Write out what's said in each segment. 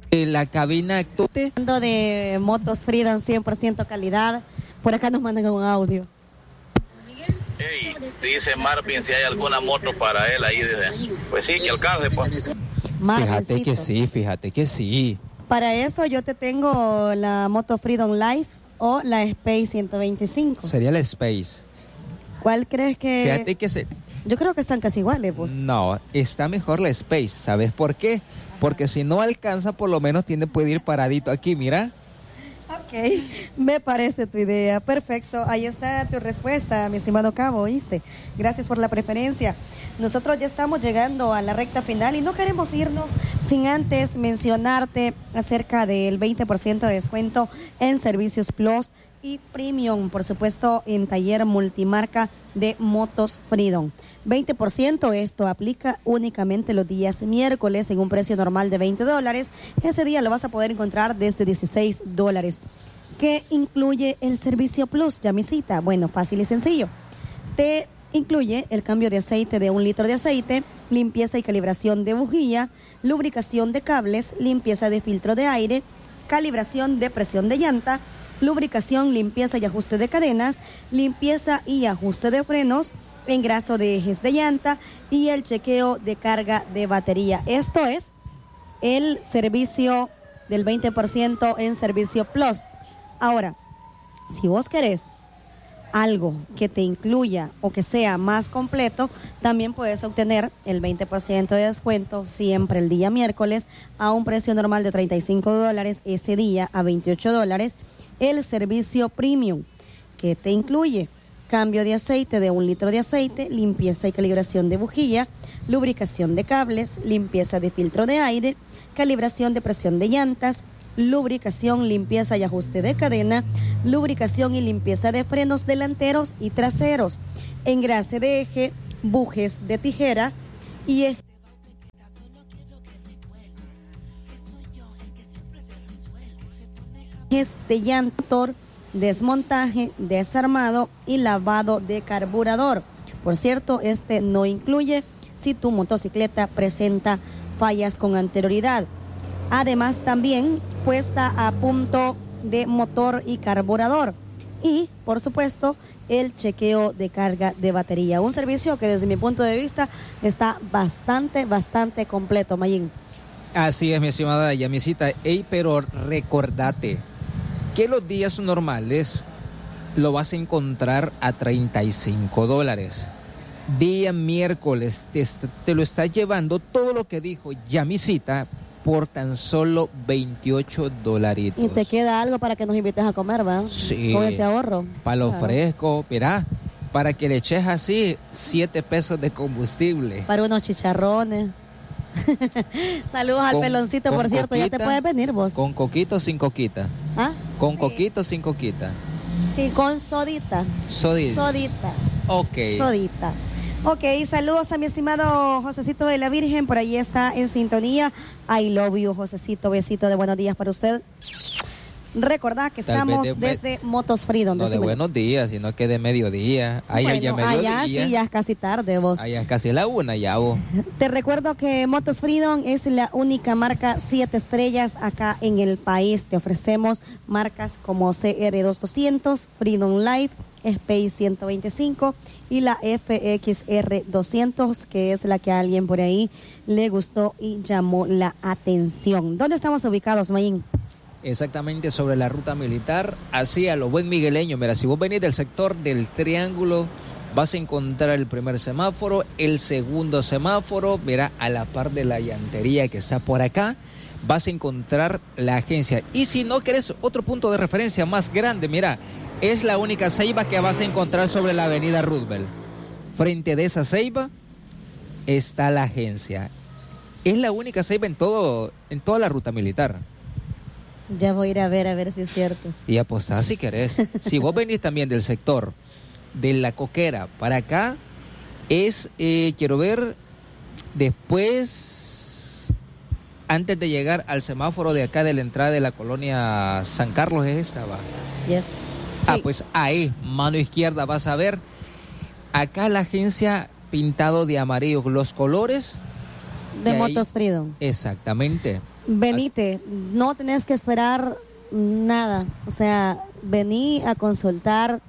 La cabina actual. De motos Freedom 100% calidad. Por acá nos mandan un audio. Hey, dice Marvin si hay alguna moto para él ahí. Pues sí, que alcance, pues. Fíjate que sí. Para eso yo te tengo la moto Freedom Life o la Space 125. Sería la Space. ¿Cuál crees que...? Fíjate que Yo creo que están casi iguales, pues. No, está mejor la Space. ¿Sabes por qué? Porque si no alcanza, por lo menos puede ir paradito aquí, mira. Ok, me parece tu idea. Perfecto, ahí está tu respuesta, mi estimado Cabo, ¿oíste? Gracias por la preferencia. Nosotros ya estamos llegando a la recta final y no queremos irnos sin antes mencionarte acerca del 20% de descuento en Servicios Plus y Premium, por supuesto, en taller multimarca de Motos Freedom. 20%, esto aplica únicamente los días miércoles en un precio normal de $20. Ese día lo vas a poder encontrar desde $16. ¿Qué incluye el Servicio Plus, Yamisita? Bueno, fácil y sencillo. Te incluye el cambio de aceite de 1 litro de aceite, limpieza y calibración de bujía, lubricación de cables, limpieza de filtro de aire, calibración de presión de llanta, lubricación, limpieza y ajuste de cadenas, limpieza y ajuste de frenos, engraso de ejes de llanta y el chequeo de carga de batería. Esto es el servicio del 20% en Servicio Plus. Ahora, si vos querés algo que te incluya o que sea más completo, también puedes obtener el 20% de descuento siempre el día miércoles a un precio normal de $35, ese día a $28. El servicio Premium, que te incluye cambio de aceite de 1 litro de aceite, limpieza y calibración de bujía, lubricación de cables, limpieza de filtro de aire, calibración de presión de llantas, lubricación, limpieza y ajuste de cadena, lubricación y limpieza de frenos delanteros y traseros, engrase de eje, bujes de tijera y ejes de llanta, desmontaje, desarmado y lavado de carburador. Por cierto, este no incluye si tu motocicleta presenta fallas con anterioridad. Además, también puesta a punto de motor y carburador. Y, por supuesto, el chequeo de carga de batería. Un servicio que desde mi punto de vista está bastante completo, Mayín. Así es, mi estimada Yamisita. Pero recordate que los días normales lo vas a encontrar a $35. Día miércoles te lo está llevando todo lo que dijo Yamisita por tan solo $28. Y te queda algo para que nos invites a comer, ¿va? Sí. Con ese ahorro. Palo fresco, mirá, para que le eches así $7 de combustible. Para unos chicharrones. Saludos al peloncito, por cierto, coquita, ya te puedes venir vos. ¿Con coquito o sin coquita? ¿Ah? ¿Con coquito o sin coquita? Sí, con sodita. Sodita. Ok. Sodita. Ok, saludos a mi estimado Josecito de la Virgen, por ahí está en sintonía. I love you, Josecito, besito de buenos días para usted. Recordad que estamos desde Motos Freedom. No de buenos días, sino que de mediodía. Allá ya mediodía. Allá sí, ya es casi tarde vos. Allá es casi la 1 ya vos. Te recuerdo que Motos Freedom es la única marca 7 estrellas acá en el país. Te ofrecemos marcas como CR200, Freedom Life, Space 125 y la FXR 200, que es la que a alguien por ahí le gustó y llamó la atención. ¿Dónde estamos ubicados, Mayín? Exactamente sobre la ruta militar, así a lo buen migueleño. Mira, si vos venís del sector del Triángulo, vas a encontrar el primer semáforo, el segundo semáforo, mira, a la par de la llantería que está por acá, vas a encontrar la agencia. Y si no querés otro punto de referencia más grande, mira, es la única ceiba que vas a encontrar sobre la avenida Roosevelt. Frente de esa ceiba está la agencia. Es la única ceiba en toda la ruta militar. Ya voy a ir a ver si es cierto. Y apostá si querés. Si vos venís también del sector de la Coquera para acá, quiero ver, después, antes de llegar al semáforo de acá de la entrada de la colonia San Carlos, ¿es esta? Va. Yes. Sí. Pues ahí, mano izquierda, vas a ver, acá la agencia pintado de amarillo, los colores de Motos Freedom. Exactamente. Venite, no tenés que esperar nada, o sea, vení a consultar.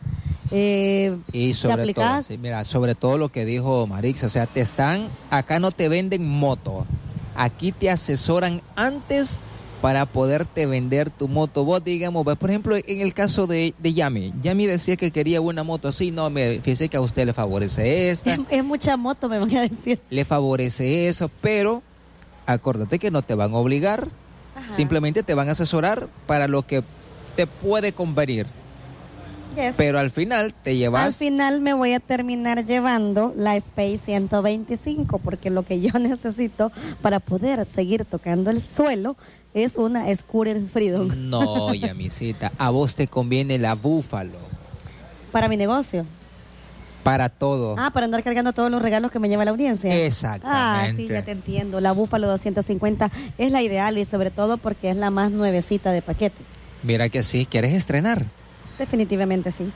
Y sobre todo, sí, mira, sobre todo lo que dijo Marix, o sea, acá no te venden moto, aquí te asesoran antes para poderte vender tu moto. Vos, digamos, por ejemplo, en el caso de Yami decía que quería una moto así, no, fíjese que a usted le favorece esta. Es mucha moto, me van a decir. Le favorece eso, pero acuérdate que no te van a obligar, simplemente te van a asesorar para lo que te puede convenir. Yes. Pero al final te llevas... Al final me voy a terminar llevando la Space 125, porque lo que yo necesito para poder seguir tocando el suelo es una Scooter Freedom. No, Yamisita, a vos te conviene la Búfalo. Para mi negocio. Para todo. Para andar cargando todos los regalos que me lleva la audiencia. Exactamente. Sí, ya te entiendo. La Búfalo 250 es la ideal y sobre todo porque es la más nuevecita de paquete. Mira que sí, ¿quieres estrenar? Definitivamente sí.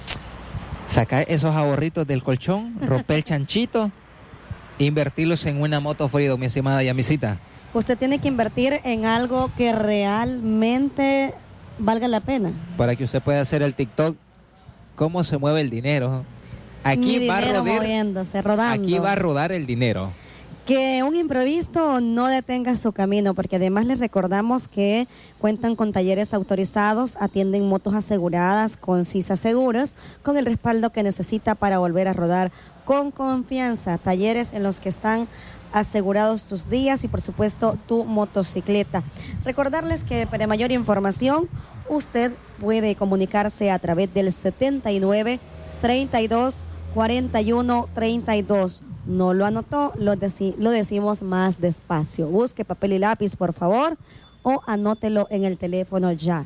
Saca esos ahorritos del colchón, rompe el chanchito, invertirlos en una moto Freedom, mi estimada Yamisita. Usted tiene que invertir en algo que realmente valga la pena. Para que usted pueda hacer el TikTok, cómo se mueve el dinero. Aquí va a rodar, moviéndose, rodando. Aquí va a rodar el dinero. Que un imprevisto no detenga su camino, porque además les recordamos que cuentan con talleres autorizados, atienden motos aseguradas con CISA Seguros, con el respaldo que necesita para volver a rodar con confianza. Talleres en los que están asegurados tus días y por supuesto tu motocicleta. Recordarles que para mayor información usted puede comunicarse a través del 79 32 41 32. No lo anotó, lo decimos más despacio. Busque papel y lápiz, por favor, o anótelo en el teléfono ya.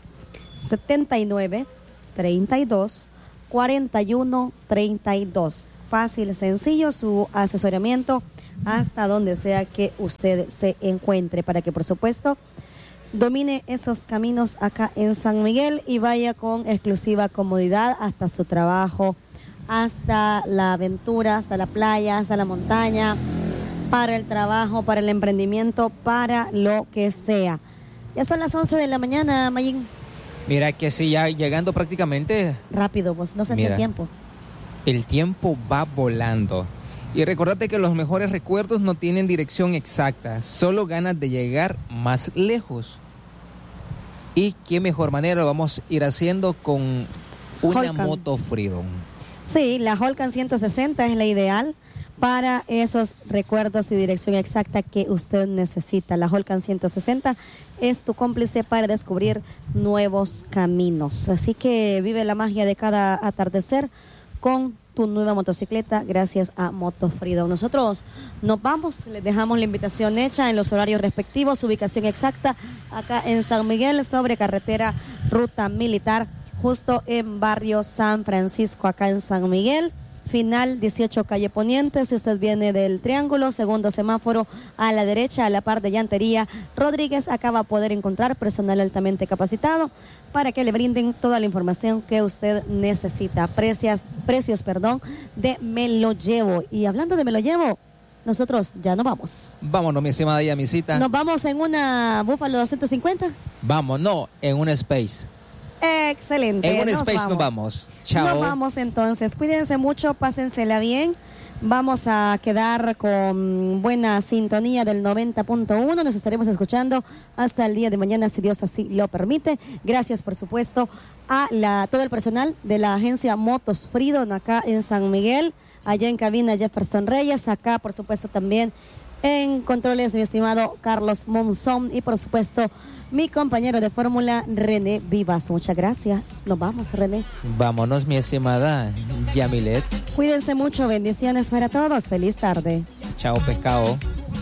79 32 41 32. Fácil, sencillo, su asesoramiento hasta donde sea que usted se encuentre, para que, por supuesto, domine esos caminos acá en San Miguel y vaya con exclusiva comodidad hasta su trabajo, hasta la aventura, hasta la playa, hasta la montaña, para el trabajo, para el emprendimiento, para lo que sea. Ya son las 11 de la mañana, Mayín. Mira que sí, ya llegando prácticamente. Rápido, vos no sentís el tiempo. El tiempo va volando. Y recordate que los mejores recuerdos no tienen dirección exacta, solo ganas de llegar más lejos. Y qué mejor manera lo vamos a ir haciendo con una Holcan. moto Freedom. Sí, la Holcan 160 es la ideal para esos recuerdos y dirección exacta que usted necesita. La Holcan 160 es tu cómplice para descubrir nuevos caminos. Así que vive la magia de cada atardecer con tu nueva motocicleta gracias a Moto Freedom. Nosotros nos vamos, les dejamos la invitación hecha en los horarios respectivos, ubicación exacta acá en San Miguel, sobre carretera Ruta Militar, justo en barrio San Francisco, acá en San Miguel, final 18 calle Poniente. Si usted viene del Triángulo, segundo semáforo a la derecha, a la par de Llantería Rodríguez, acá va a poder encontrar personal altamente capacitado para que le brinden toda la información que usted necesita. Precios, de Me Lo Llevo. Y hablando de Me Lo Llevo, nosotros ya nos vamos. Vámonos, mi estimada Yamisita. ¿Nos vamos en una Búfalo 250? Vamos, no, en un Space. Excelente. En un Space nos vamos. Chao. Nos vamos entonces. Cuídense mucho, pásensela bien. Vamos a quedar con buena sintonía del 90.1. Nos estaremos escuchando hasta el día de mañana, si Dios así lo permite. Gracias, por supuesto, a todo el personal de la agencia Motos Freedom acá en San Miguel. Allá en cabina Jefferson Reyes. Acá, por supuesto, también en controles, mi estimado Carlos Monzón. Y, por supuesto, mi compañero de fórmula, René Vivas. Muchas gracias. Nos vamos, René. Vámonos, mi estimada Yamilet. Cuídense mucho. Bendiciones para todos. Feliz tarde. Chao, pescado.